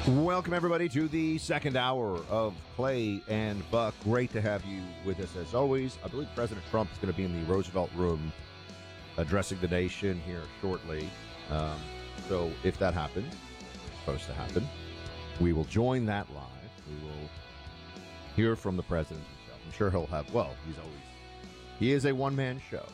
Welcome, everybody, to the second hour of Clay and Buck. Great to have you with us, as always. I believe President Trump is going to be in the Roosevelt Room addressing the nation here shortly. So if that happens, it's supposed to happen, we will join that live. We will hear from the president himself. I'm sure he'll have, he is a one-man show.